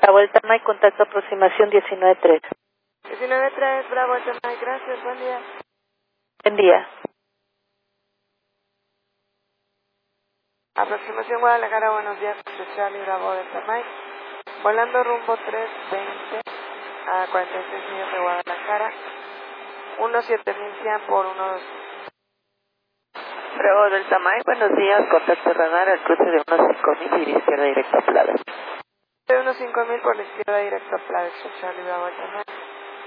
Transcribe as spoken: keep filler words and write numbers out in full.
Bravo Delta Mike, contacto aproximación diecinueve tres. diecinueve tres, Bravo Delta Mike, gracias, buen día. Buen día. Aproximación Guadalajara, buenos días, Charlie Bravo Delta Mike. Volando rumbo tres veinte a cuarenta y seis millas de Guadalajara. uno siete mil cien por uno. Bravo Delta Mike, buenos días, contacto radar al cruce de unos cinco mil y de izquierda directa a Plada. De unos cinco mil por la izquierda directo a Plada, Charlie Bravo Delta Mike.